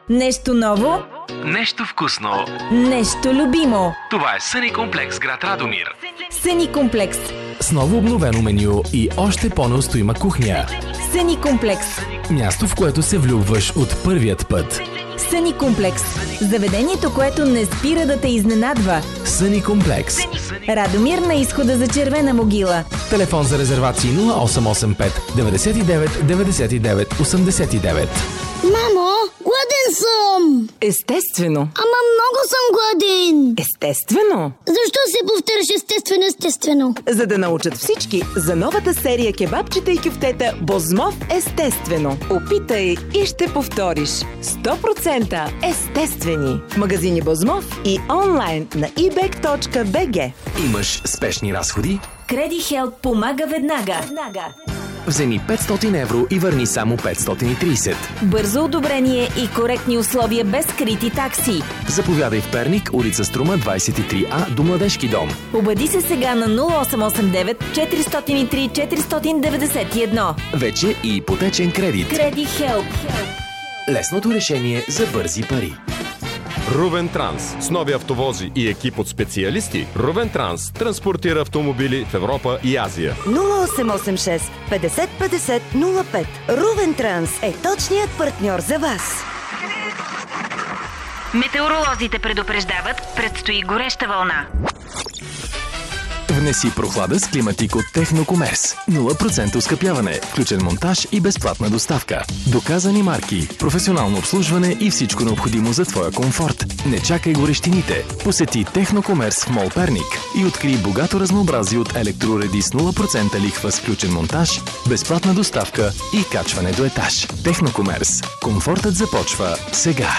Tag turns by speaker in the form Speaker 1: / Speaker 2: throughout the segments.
Speaker 1: Нещо ново,
Speaker 2: нещо вкусно,
Speaker 1: нещо любимо.
Speaker 2: Това е Съни комплекс, град Радомир.
Speaker 1: Съни комплекс.
Speaker 3: С ново обновено меню и още по-неустоима кухня.
Speaker 1: Съни комплекс.
Speaker 3: Място, в което се влюбваш от първият път.
Speaker 1: Съни комплекс. Заведението, което не спира да те изненадва.
Speaker 3: Съни комплекс.
Speaker 1: Радомир на изхода за Червена могила.
Speaker 3: Телефон за резервации 0885 99 99 89.
Speaker 4: Мамо, гладен съм!
Speaker 5: Естествено.
Speaker 4: Ама много съм гладен!
Speaker 5: Естествено.
Speaker 4: Защо се повтаряш естествено?
Speaker 5: За да научат всички за новата серия кебабчета и кюфтета Бозмов естествено. Опитай и ще повториш. 100% естествени. В магазини Бозмов и онлайн на ebek.bg.
Speaker 3: Имаш спешни разходи?
Speaker 1: CreditHelp помага веднага.
Speaker 3: Вземи 500 евро и върни само 530.
Speaker 1: Бързо одобрение и коректни условия без скрити такси.
Speaker 3: Заповядай в Перник, улица Струма 23А до Младежки дом.
Speaker 1: Обади се сега на 0889 403 491.
Speaker 3: Вече и ипотечен кредит.
Speaker 1: CreditHelp.
Speaker 3: Лесното решение за бързи пари.
Speaker 6: Рувен Транс. С нови автовози и екип от специалисти, Рувен Транс транспортира автомобили в Европа и Азия.
Speaker 7: 0886 50 50 05. Рувен Транс е точният партньор за вас.
Speaker 8: Метеоролозите предупреждават, предстои гореща вълна.
Speaker 3: Внеси прохлада с климатик от Технокомерс. 0% оскъпяване, включен монтаж и безплатна доставка. Доказани марки, професионално обслужване и всичко необходимо за твоя комфорт. Не чакай горещините. Посети Технокомерс в Мол Перник и открий богато разнообразие от електроуреди с 0% лихва с включен монтаж, безплатна доставка и качване до етаж. Технокомерс. Комфортът започва сега.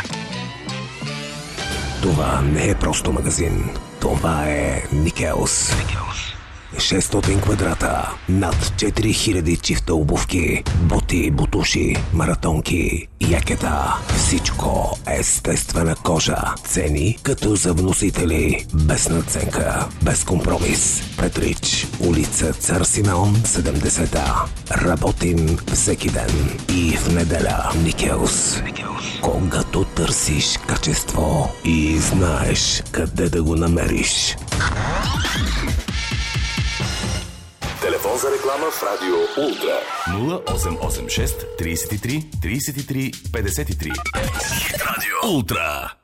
Speaker 9: Това не е просто магазин. Това е Никелс. 600 квадрата, над 4000 чифта обувки, боти, бутуши, маратонки, якета. Всичко естествена кожа. Цени като за вносители. Без надценка, без компромис. Петрич, улица Цар Симеон, 70А. Работим всеки ден и в неделя. Никелс. Когато търсиш качество и знаеш къде да го намериш.
Speaker 10: Телефон за реклама в Радио Ултра 0886 33 33 53. Радио Ултра.